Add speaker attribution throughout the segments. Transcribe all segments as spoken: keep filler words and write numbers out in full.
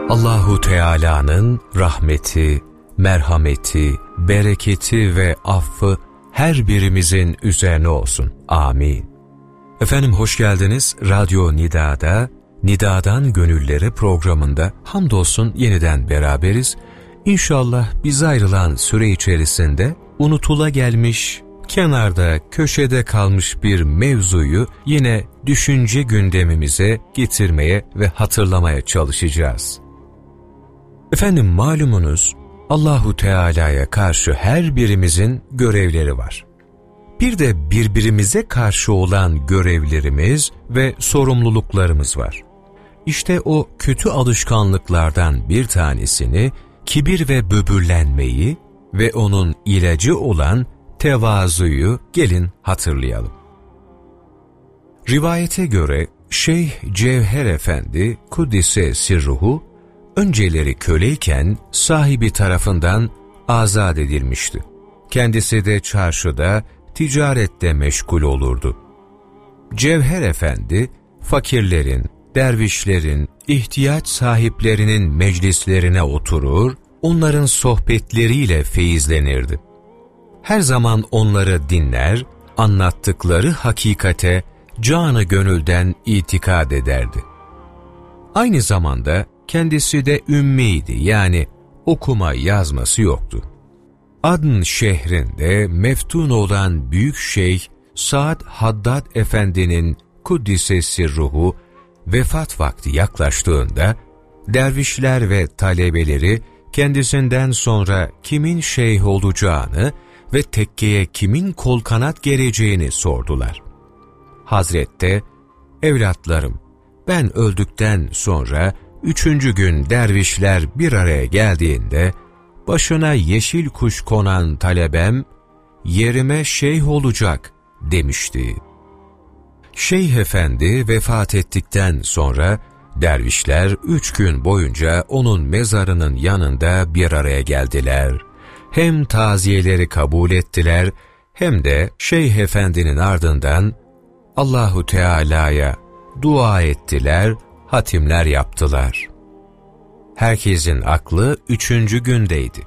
Speaker 1: Allahu Teala'nın rahmeti, merhameti, bereketi ve affı her birimizin üzerine olsun. Amin. Efendim hoş geldiniz. Radyo Nida'da, Nida'dan Gönüllere programında hamdolsun yeniden beraberiz. İnşallah biz ayrılan süre içerisinde unutula gelmiş, kenarda, köşede kalmış bir mevzuyu yine düşünce gündemimize getirmeye ve hatırlamaya çalışacağız. Efendim malumunuz, Allahu Teala'ya karşı her birimizin görevleri var. Bir de birbirimize karşı olan görevlerimiz ve sorumluluklarımız var. İşte o kötü alışkanlıklardan bir tanesini, kibir ve böbürlenmeyi ve onun ilacı olan tevazuyu gelin hatırlayalım. Rivayete göre Şeyh Cevher Efendi Kuddise Sirruhu, önceleri köleyken sahibi tarafından azat edilmişti. Kendisi de çarşıda, ticarette meşgul olurdu. Cevher Efendi, fakirlerin, dervişlerin, ihtiyaç sahiplerinin meclislerine oturur, onların sohbetleriyle feyizlenirdi. Her zaman onları dinler, anlattıkları hakikate canı gönülden itikad ederdi. Aynı zamanda kendisi de ümmiydi, yani okuma yazması yoktu. Adn şehrinde meftun olan büyük şeyh Saad Haddad Efendi'nin Kuddise Sirruhu vefat vakti yaklaştığında dervişler ve talebeleri kendisinden sonra kimin şeyh olacağını ve tekkeye kimin kol kanat gereceğini sordular. Hazret de, evlatlarım, ben öldükten sonra üçüncü gün dervişler bir araya geldiğinde başına yeşil kuş konan talebem yerime şeyh olacak demişti. Şeyh Efendi vefat ettikten sonra dervişler üç gün boyunca onun mezarının yanında bir araya geldiler. Hem taziyeleri kabul ettiler hem de Şeyh Efendi'nin ardından Allahu Teala'ya dua ettiler, hatimler yaptılar. Herkesin aklı üçüncü gündeydi.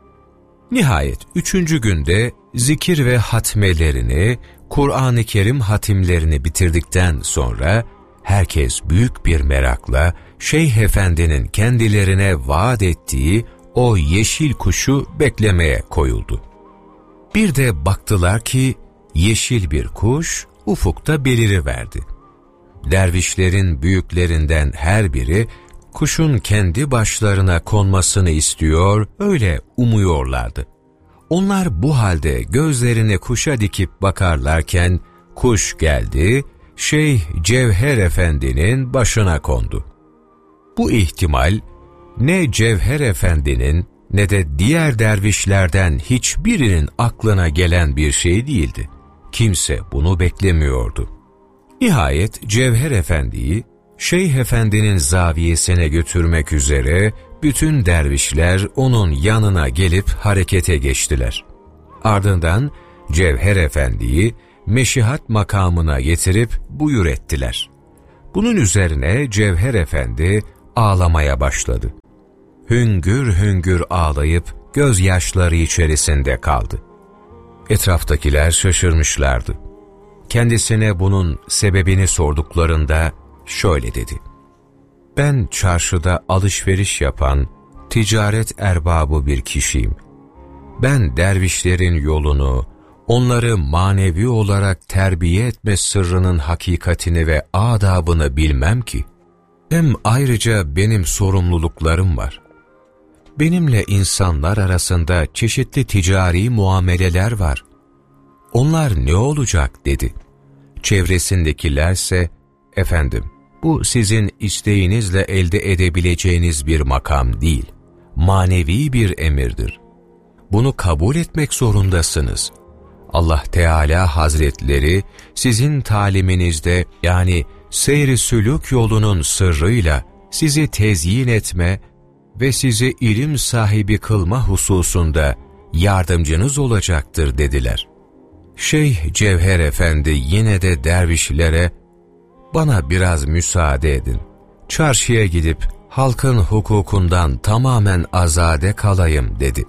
Speaker 1: Nihayet üçüncü günde zikir ve hatmelerini, Kur'an-ı Kerim hatimlerini bitirdikten sonra herkes büyük bir merakla Şeyh Efendi'nin kendilerine vaat ettiği o yeşil kuşu beklemeye koyuldu. Bir de baktılar ki yeşil bir kuş ufukta beliriverdi. Dervişlerin büyüklerinden her biri kuşun kendi başlarına konmasını istiyor, öyle umuyorlardı. Onlar bu halde gözlerini kuşa dikip bakarlarken kuş geldi, Şeyh Cevher Efendi'nin başına kondu. Bu ihtimal ne Cevher Efendi'nin ne de diğer dervişlerden hiçbirinin aklına gelen bir şey değildi. Kimse bunu beklemiyordu. Nihayet Cevher Efendi'yi Şeyh Efendi'nin zaviyesine götürmek üzere bütün dervişler onun yanına gelip harekete geçtiler. Ardından Cevher Efendi'yi meşihat makamına getirip buyur ettiler. Bunun üzerine Cevher Efendi ağlamaya başladı. Hüngür hüngür ağlayıp gözyaşları içerisinde kaldı. Etraftakiler şaşırmışlardı. Kendisine bunun sebebini sorduklarında şöyle dedi: ben çarşıda alışveriş yapan ticaret erbabı bir kişiyim. Ben dervişlerin yolunu, onları manevi olarak terbiye etme sırrının hakikatini ve adabını bilmem ki. Hem ayrıca benim sorumluluklarım var. Benimle insanlar arasında çeşitli ticari muameleler var. Onlar ne olacak dedi. Çevresindekilerse, efendim, bu sizin isteğinizle elde edebileceğiniz bir makam değil, manevi bir emirdir. Bunu kabul etmek zorundasınız. Allah Teala Hazretleri sizin taliminizde, yani seyr-i sülûk yolunun sırrıyla sizi tezyin etme ve sizi ilim sahibi kılma hususunda yardımcınız olacaktır dediler. Şeyh Cevher Efendi yine de dervişlere, bana biraz müsaade edin, çarşıya gidip halkın hukukundan tamamen azade kalayım dedi.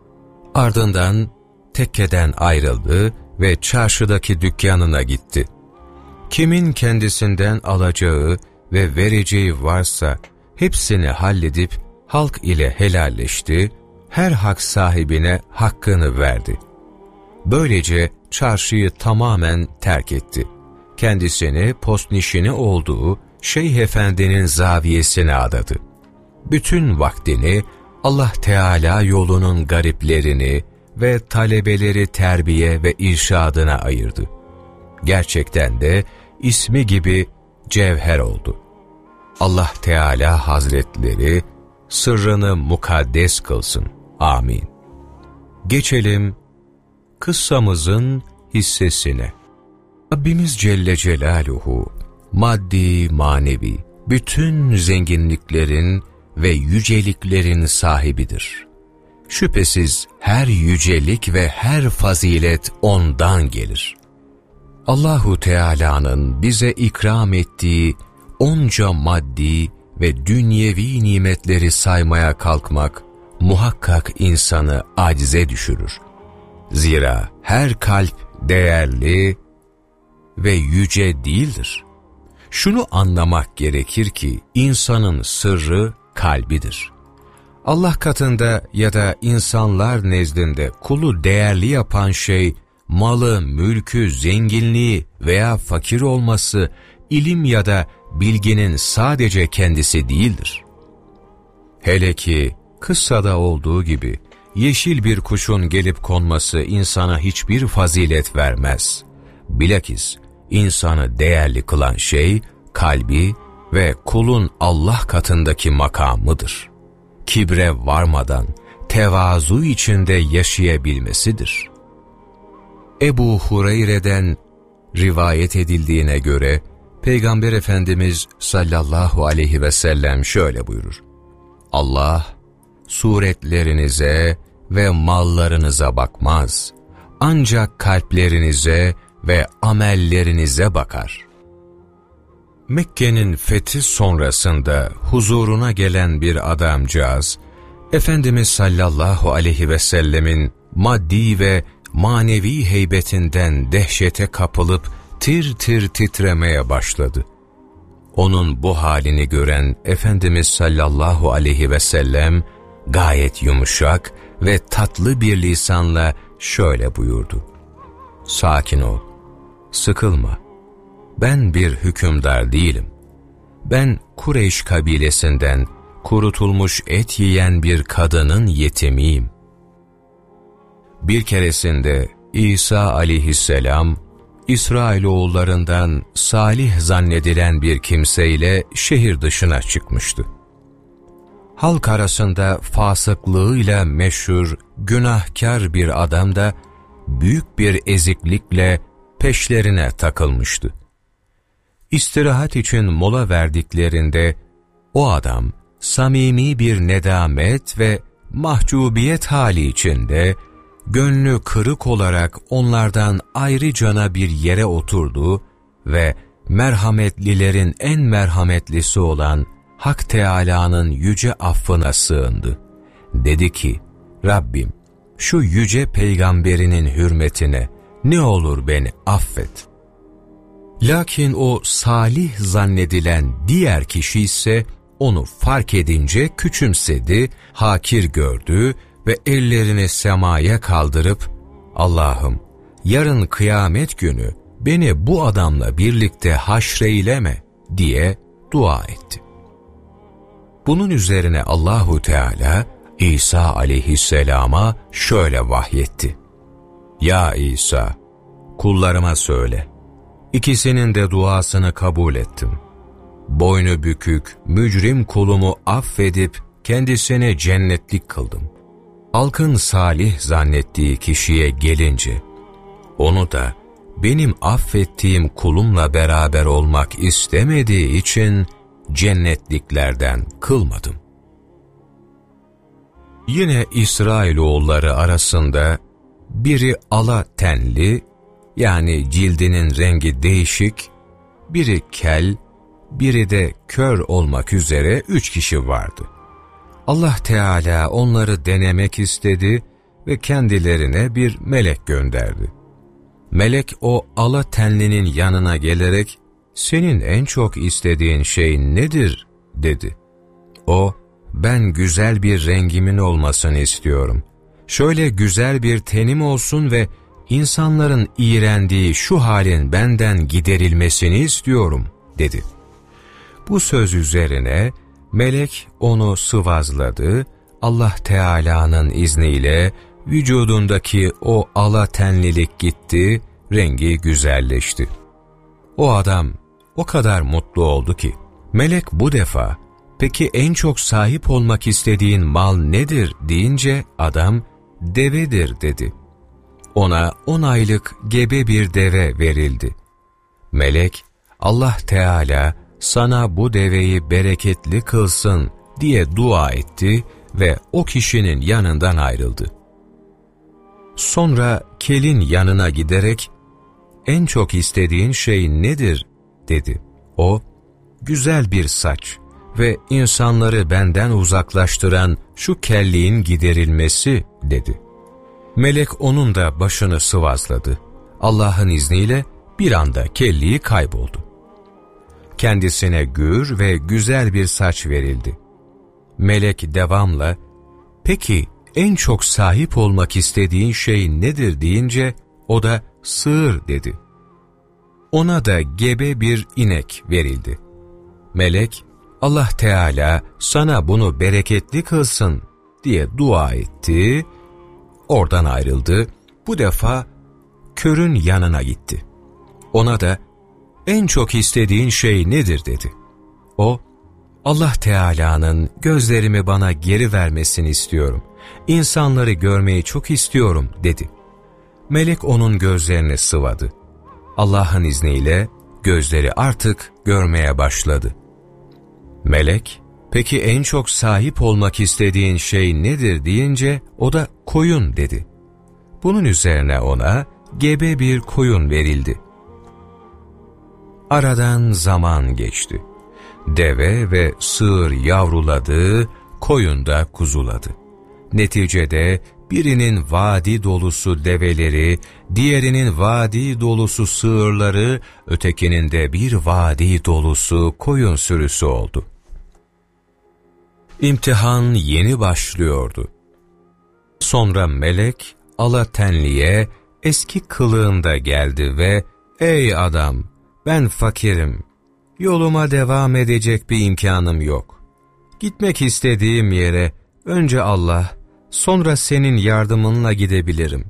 Speaker 1: Ardından tekkeden ayrıldı ve çarşıdaki dükkanına gitti. Kimin kendisinden alacağı ve vereceği varsa hepsini halledip halk ile helalleşti, her hak sahibine hakkını verdi. Böylece çarşıyı tamamen terk etti. Kendisini postnişini olduğu Şeyh Efendi'nin zaviyesine adadı. Bütün vaktini Allah Teala yolunun gariplerini ve talebeleri terbiye ve irşadına ayırdı. Gerçekten de ismi gibi cevher oldu. Allah Teala Hazretleri sırrını mukaddes kılsın. Amin. Geçelim kıssamızın hissesine. Rabbimiz Celle Celaluhu maddi manevi bütün zenginliklerin ve yüceliklerin sahibidir. Şüphesiz her yücelik ve her fazilet ondan gelir. Allahu Teala'nın bize ikram ettiği onca maddi ve dünyevi nimetleri saymaya kalkmak muhakkak insanı acize düşürür. Zira her kalp değerli ve yüce değildir. Şunu anlamak gerekir ki insanın sırrı kalbidir. Allah katında ya da insanlar nezdinde kulu değerli yapan şey malı, mülkü, zenginliği veya fakir olması, ilim ya da bilginin sadece kendisi değildir. Hele ki kıssada olduğu gibi yeşil bir kuşun gelip konması insana hiçbir fazilet vermez. Bilakis insanı değerli kılan şey kalbi ve kulun Allah katındaki makamıdır. Kibre varmadan tevazu içinde yaşayabilmesidir. Ebu Hureyre'den rivayet edildiğine göre Peygamber Efendimiz sallallahu aleyhi ve sellem şöyle buyurur: Allah suretlerinize ve mallarınıza bakmaz, ancak kalplerinize ve amellerinize bakar. Mekke'nin fethi sonrasında huzuruna gelen bir adamcağız, Efendimiz sallallahu aleyhi ve sellemin maddi ve manevi heybetinden dehşete kapılıp tir tir titremeye başladı. Onun bu halini gören Efendimiz sallallahu aleyhi ve sellem gayet yumuşak ve tatlı bir lisanla şöyle buyurdu: Sakin ol, sıkılma. Ben bir hükümdar değilim. Ben Kureyş kabilesinden kurutulmuş et yiyen bir kadının yetimiyim. Bir keresinde İsa aleyhisselam, İsrailoğullarından salih zannedilen bir kimseyle şehir dışına çıkmıştı. Halk arasında fasıklığıyla meşhur, günahkar bir adam da büyük bir eziklikle peşlerine takılmıştı. İstirahat için mola verdiklerinde o adam samimi bir nedamet ve mahcubiyet hali içinde gönlü kırık olarak onlardan ayrıcana bir yere oturdu ve merhametlilerin en merhametlisi olan Hak Teâlâ'nın yüce affına sığındı. Dedi ki, Rabbim şu yüce peygamberinin hürmetine ne olur beni affet. Lakin o salih zannedilen diğer kişi ise onu fark edince küçümsedi, hakir gördü ve ellerini semaya kaldırıp, Allah'ım yarın kıyamet günü beni bu adamla birlikte haşreyleme diye dua etti. Bunun üzerine Allahu Teala İsa aleyhisselama şöyle vahyetti: Ya İsa, kullarıma söyle, İkisinin de duasını kabul ettim. Boynu bükük, mücrim kulumu affedip kendisine cennetlik kıldım. Halkın salih zannettiği kişiye gelince, onu da benim affettiğim kulumla beraber olmak istemediği için cennetliklerden kılmadım. Yine İsrailoğulları arasında biri ala tenli, yani cildinin rengi değişik, biri kel, biri de kör olmak üzere üç kişi vardı. Allah Teala onları denemek istedi ve kendilerine bir melek gönderdi. Melek o ala tenlinin yanına gelerek, "Senin en çok istediğin şey nedir?" dedi. O, "Ben güzel bir rengimin olmasını istiyorum. Şöyle güzel bir tenim olsun ve insanların iğrendiği şu halin benden giderilmesini istiyorum," dedi. Bu söz üzerine melek onu sıvazladı, Allah Teala'nın izniyle vücudundaki o ala tenlilik gitti, rengi güzelleşti. O adam o kadar mutlu oldu ki, melek bu defa, "Peki en çok sahip olmak istediğin mal nedir?" deyince adam, "Devedir," dedi. Ona on aylık gebe bir deve verildi. Melek, Allah Teala sana bu deveyi bereketli kılsın diye dua etti ve o kişinin yanından ayrıldı. Sonra kelin yanına giderek, "En çok istediğin şey nedir?" dedi. O, "Güzel bir saç ve insanları benden uzaklaştıran şu kelliğin giderilmesi," dedi. Melek onun da başını sıvazladı. Allah'ın izniyle bir anda kelliği kayboldu. Kendisine gür ve güzel bir saç verildi. Melek devamla, "Peki en çok sahip olmak istediğin şey nedir?" deyince o da "Sığır," dedi. Ona da gebe bir inek verildi. Melek, Allah Teala sana bunu bereketli kılsın diye dua etti, oradan ayrıldı, bu defa körün yanına gitti. Ona da "En çok istediğin şey nedir?" dedi. O, Allah Teala'nın gözlerimi bana geri vermesini istiyorum, İnsanları görmeyi çok istiyorum dedi. Melek onun gözlerini sıvadı. Allah'ın izniyle gözleri artık görmeye başladı. Melek, "Peki en çok sahip olmak istediğin şey nedir?" deyince o da "Koyun," dedi. Bunun üzerine ona gebe bir koyun verildi. Aradan zaman geçti. Deve ve sığır yavruladı, koyun da kuzuladı. Neticede birinin vadi dolusu develeri, diğerinin vadi dolusu sığırları, ötekinin de bir vadi dolusu koyun sürüsü oldu. İmtihan yeni başlıyordu. Sonra melek ala tenliye eski kılığında geldi ve "Ey adam, ben fakirim, yoluma devam edecek bir imkanım yok. Gitmek istediğim yere önce Allah, sonra senin yardımınla gidebilirim.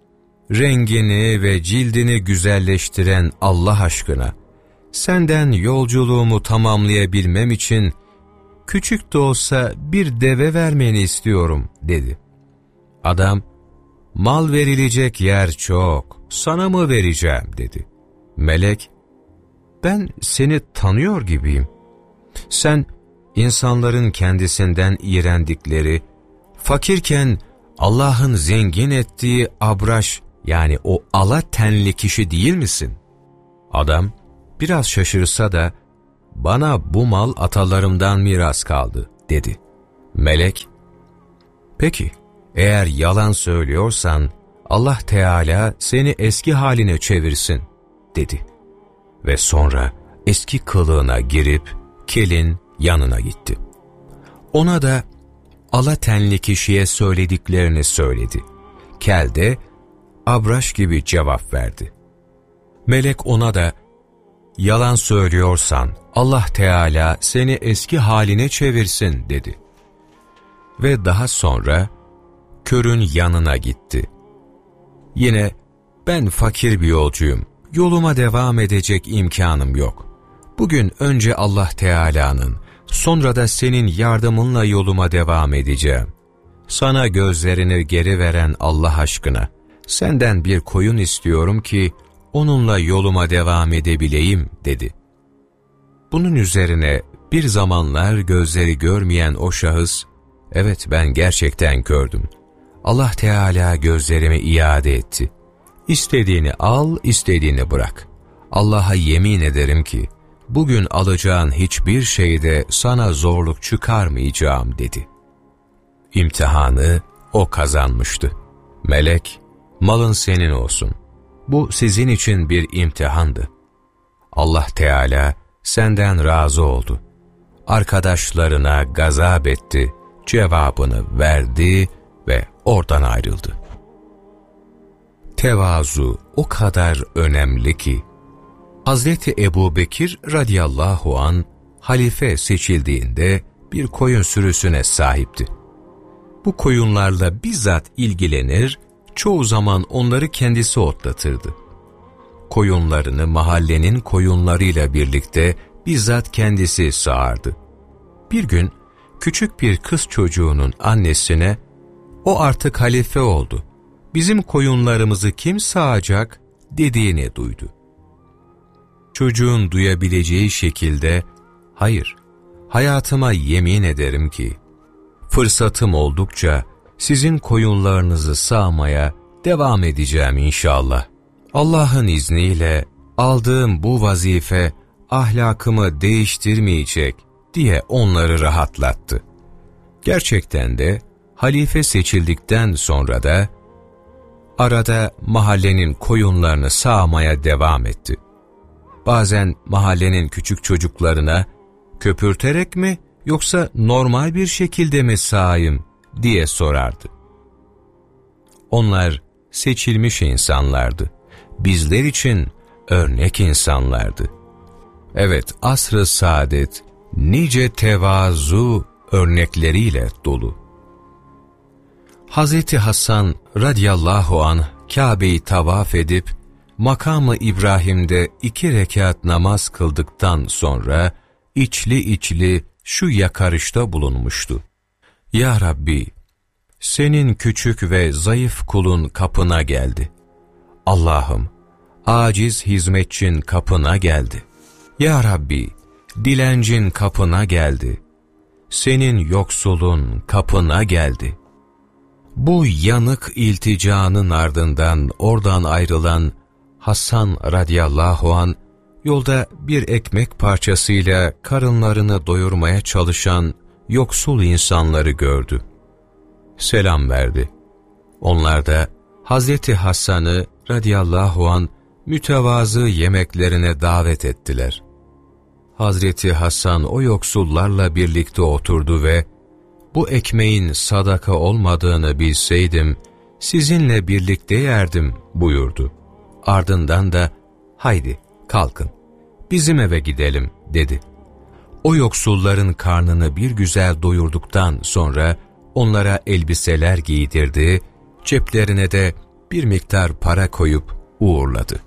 Speaker 1: Rengini ve cildini güzelleştiren Allah aşkına, senden yolculuğumu tamamlayabilmem için küçük de olsa bir deve vermeni istiyorum," dedi. Adam, "Mal verilecek yer çok, sana mı vereceğim?" dedi. Melek, "Ben seni tanıyor gibiyim. Sen insanların kendisinden iğrendikleri, fakirken Allah'ın zengin ettiği abraş, yani o ala tenli kişi değil misin?" Adam biraz şaşırsa da, "Bana bu mal atalarımdan miras kaldı," dedi. Melek, "Peki, eğer yalan söylüyorsan Allah Teala seni eski haline çevirsin," dedi. Ve sonra eski kılığına girip kelin yanına gitti. Ona da ala tenli kişiye söylediklerini söyledi. Kel de abraş gibi cevap verdi. Melek ona da, "Yalan söylüyorsan Allah Teala seni eski haline çevirsin," dedi. Ve daha sonra körün yanına gitti. Yine, "Ben fakir bir yolcuyum, yoluma devam edecek imkanım yok. Bugün önce Allah Teala'nın, sonra da senin yardımınla yoluma devam edeceğim. Sana gözlerini geri veren Allah aşkına, senden bir koyun istiyorum ki onunla yoluma devam edebileyim," dedi. Bunun üzerine bir zamanlar gözleri görmeyen o şahıs, "Evet, ben gerçekten gördüm. Allah Teala gözlerimi iade etti. İstediğini al, istediğini bırak. Allah'a yemin ederim ki bugün alacağın hiçbir şeyde sana zorluk çıkarmayacağım dedi. İmtihanı o kazanmıştı. Melek, malın senin olsun. Bu sizin için bir imtihandı. Allah Teala senden razı oldu. Arkadaşlarına gazap etti, cevabını verdi ve oradan ayrıldı. Tevazu o kadar önemli ki, Hazreti Ebubekir radıyallahu an halife seçildiğinde bir koyun sürüsüne sahipti. Bu koyunlarla bizzat ilgilenir, çoğu zaman onları kendisi otlatırdı. Koyunlarını mahallenin koyunlarıyla birlikte bizzat kendisi sağardı. Bir gün küçük bir kız çocuğunun annesine, "O artık halife oldu, bizim koyunlarımızı kim sağacak?" dediğini duydu. Çocuğun duyabileceği şekilde, "Hayır, hayatıma yemin ederim ki, fırsatım oldukça sizin koyunlarınızı sağmaya devam edeceğim inşallah. Allah'ın izniyle aldığım bu vazife ahlakımı değiştirmeyecek," diye onları rahatlattı. Gerçekten de halife seçildikten sonra da arada mahallenin koyunlarını sağmaya devam etti. Bazen mahallenin küçük çocuklarına, "Köpürterek mi yoksa normal bir şekilde mi sağayım?" diye sorardı. Onlar seçilmiş insanlardı. Bizler için örnek insanlardı. Evet, asr-ı saadet nice tevazu örnekleriyle dolu. Hazreti Hasan radıyallahu anh Kabe'yi tavaf edip makamı İbrahim'de iki rekat namaz kıldıktan sonra içli içli şu yakarışta bulunmuştu: "Ya Rabbi, senin küçük ve zayıf kulun kapına geldi. Allah'ım, aciz hizmetçin kapına geldi. Ya Rabbi, dilencin kapına geldi. Senin yoksulun kapına geldi." Bu yanık ilticanın ardından oradan ayrılan Hasan radıyallahu an yolda bir ekmek parçasıyla karınlarını doyurmaya çalışan yoksul insanları gördü. Selam verdi. Onlar da Hazreti Hasan'ı radıyallahu an mütevazı yemeklerine davet ettiler. Hazreti Hasan o yoksullarla birlikte oturdu ve "Bu ekmeğin sadaka olmadığını bilseydim sizinle birlikte yerdim," buyurdu. Ardından da "Haydi kalkın, bizim eve gidelim," dedi. O yoksulların karnını bir güzel doyurduktan sonra onlara elbiseler giydirdi, ceplerine de bir miktar para koyup uğurladı.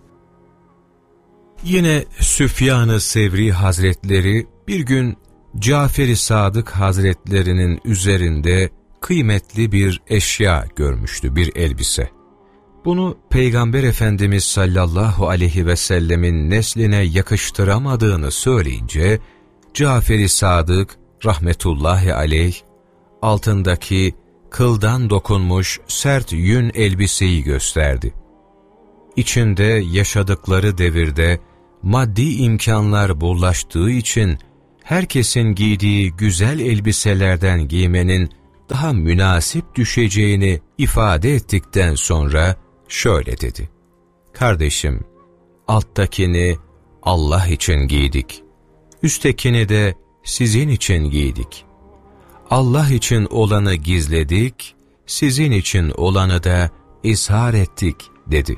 Speaker 1: Yine Süfyan-ı Sevri Hazretleri bir gün Cafer-i Sadık Hazretlerinin üzerinde kıymetli bir eşya görmüştü, bir elbise. Bunu Peygamber Efendimiz sallallahu aleyhi ve sellemin nesline yakıştıramadığını söyleyince Cafer-i Sadık rahmetullahi aleyh altındaki kıldan dokunmuş sert yün elbiseyi gösterdi. İçinde yaşadıkları devirde maddi imkanlar bollaştığı için herkesin giydiği güzel elbiselerden giymenin daha münasip düşeceğini ifade ettikten sonra şöyle dedi: "Kardeşim, alttakini Allah için giydik, üsttekini de sizin için giydik. Allah için olanı gizledik, sizin için olanı da izhar ettik," dedi.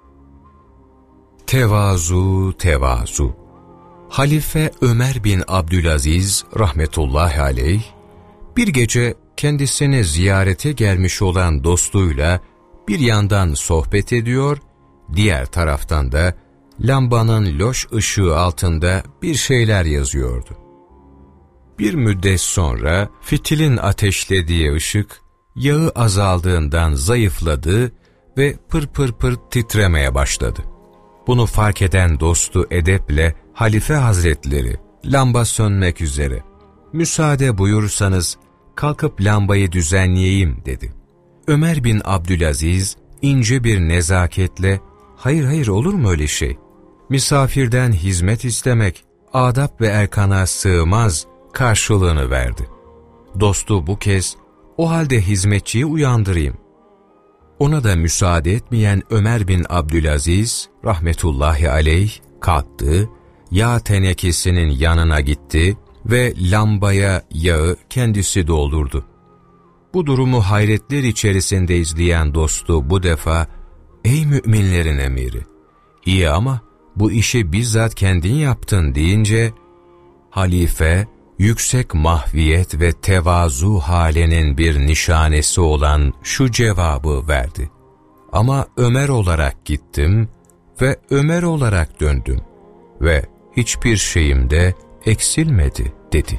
Speaker 1: Tevazu, tevazu. Halife Ömer bin Abdülaziz rahmetullahi aleyh bir gece kendisini ziyarete gelmiş olan dostuyla bir yandan sohbet ediyor, diğer taraftan da lambanın loş ışığı altında bir şeyler yazıyordu. Bir müddet sonra fitilin ateşlediği ışık yağı azaldığından zayıfladı ve pır pır pır titremeye başladı. Bunu fark eden dostu edeple Halife Hazretleri, "Lamba sönmek üzere, müsaade buyursanız kalkıp lambayı düzenleyeyim," dedi. Ömer bin Abdülaziz ince bir nezaketle, "Hayır hayır, olur mu öyle şey? Misafirden hizmet istemek adap ve erkana sığmaz karşılığını verdi. Dostu bu kez, o halde hizmetçiyi uyandırayım. Ona da müsaade etmeyen Ömer bin Abdülaziz rahmetullahi aleyh kalktı, yağ tenekesinin yanına gitti ve lambaya yağı kendisi doldurdu. Bu durumu hayretler içerisinde izleyen dostu bu defa, ''Ey müminlerin emiri, iyi ama bu işi bizzat kendin yaptın.'' deyince, halife, yüksek mahviyet ve tevazu halinin bir nişanesi olan şu cevabı verdi: ''Ama Ömer olarak gittim ve Ömer olarak döndüm ve hiçbir şeyim de eksilmedi.'' dedi.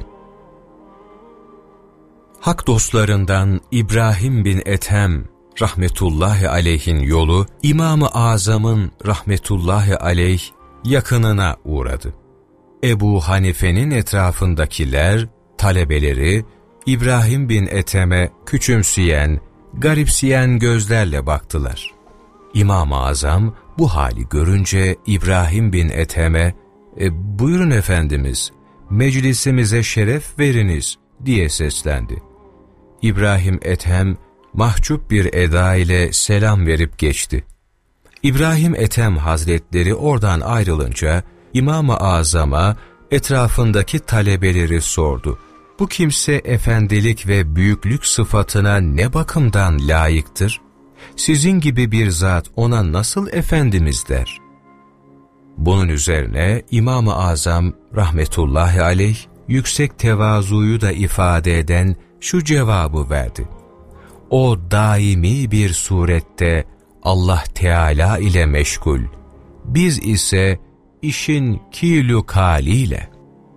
Speaker 1: Hak dostlarından İbrahim bin Ethem rahmetullahi aleyhin yolu İmam-ı Azam'ın rahmetullahi aleyh yakınına uğradı. Ebu Hanife'nin etrafındakiler, talebeleri İbrahim bin Ethem'e küçümseyen, garipseyen gözlerle baktılar. İmam-ı Azam bu hali görünce İbrahim bin Ethem'e e, ''Buyurun efendimiz, meclisimize şeref veriniz.'' diye seslendi. İbrahim Ethem mahcup bir eda ile selam verip geçti. İbrahim Ethem Hazretleri oradan ayrılınca İmam-ı Azam'a etrafındaki talebeleri sordu. Bu kimse efendilik ve büyüklük sıfatına ne bakımdan layıktır? Sizin gibi bir zat ona nasıl efendimiz der? Bunun üzerine İmam-ı Azam rahmetullahi aleyh yüksek tevazuyu da ifade eden şu cevabı verdi: O daimi bir surette Allah Teala ile meşgul, biz ise işin kilu kaliyle.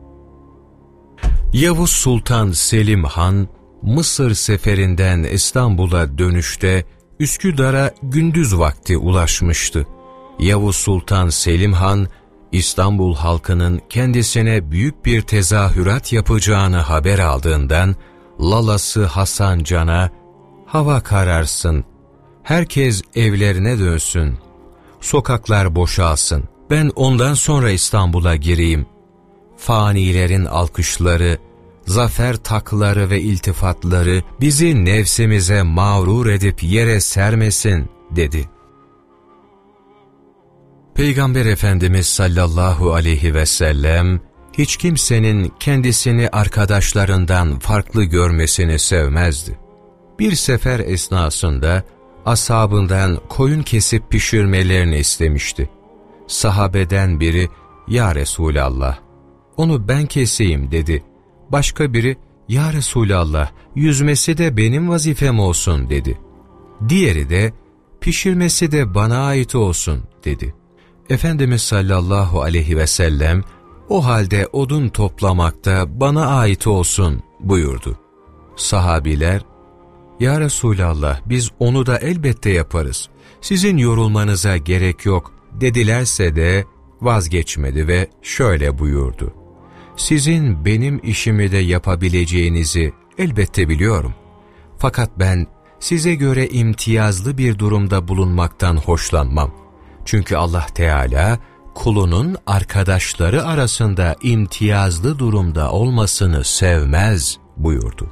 Speaker 1: Yavuz Sultan Selim Han, Mısır seferinden İstanbul'a dönüşte Üsküdar'a gündüz vakti ulaşmıştı. Yavuz Sultan Selim Han, İstanbul halkının kendisine büyük bir tezahürat yapacağını haber aldığından, lalası Hasan Can'a, hava kararsın, herkes evlerine dönsün, sokaklar boşalsın, ben ondan sonra İstanbul'a gireyim, fanilerin alkışları, zafer takları ve iltifatları bizi nefsimize mağrur edip yere sermesin dedi. Peygamber Efendimiz sallallahu aleyhi ve sellem, hiç kimsenin kendisini arkadaşlarından farklı görmesini sevmezdi. Bir sefer esnasında ashabından koyun kesip pişirmelerini istemişti. Sahabeden biri, "Ya Resulallah, onu ben keseyim." dedi. Başka biri, "Ya Resulallah, yüzmesi de benim vazifem olsun." dedi. Diğeri de, "Pişirmesi de bana ait olsun." dedi. Efendimiz sallallahu aleyhi ve sellem, "O halde odun toplamakta bana ait olsun." buyurdu. Sahabiler, "Ya Resulallah, biz onu da elbette yaparız, sizin yorulmanıza gerek yok." dedilerse de vazgeçmedi ve şöyle buyurdu: "Sizin benim işimi de yapabileceğinizi elbette biliyorum. Fakat ben size göre imtiyazlı bir durumda bulunmaktan hoşlanmam. Çünkü Allah Teala kulunun arkadaşları arasında imtiyazlı durumda olmasını sevmez." buyurdu.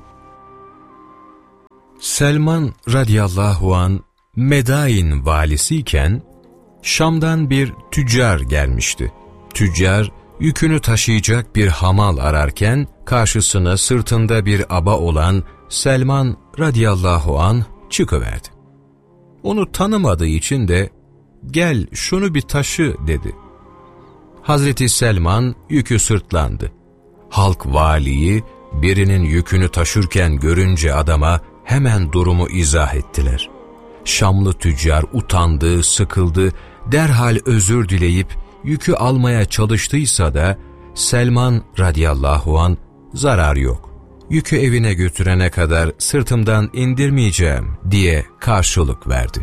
Speaker 1: Selman radıyallahu an Medain valisiyken Şam'dan bir tüccar gelmişti. Tüccar yükünü taşıyacak bir hamal ararken karşısına sırtında bir aba olan Selman radıyallahu an çıkıverdi. Onu tanımadığı için de "Gel şunu bir taşı." dedi. Hazreti Selman yükü sırtlandı. Halk valiyi birinin yükünü taşırken görünce adama hemen durumu izah ettiler. Şamlı tüccar utandı, sıkıldı, derhal özür dileyip yükü almaya çalıştıysa da Selman radıyallahu an "Zarar yok, yükü evine götürene kadar sırtımdan indirmeyeceğim." diye karşılık verdi.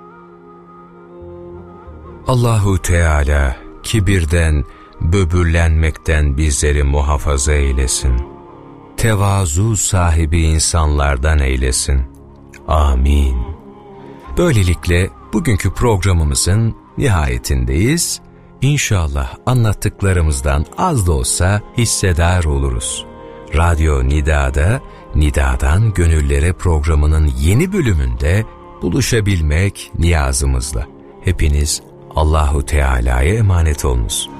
Speaker 1: Allahu Teala kibirden, böbürlenmekten bizleri muhafaza eylesin. Tevazu sahibi insanlardan eylesin. Amin. Böylelikle bugünkü programımızın nihayetindeyiz. İnşallah anlattıklarımızdan az da olsa hissedar oluruz. Radyo Nida'da, Nida'dan Gönüllere programının yeni bölümünde buluşabilmek niyazımızla. Hepiniz Allahu Teala'ya emanet olunuz.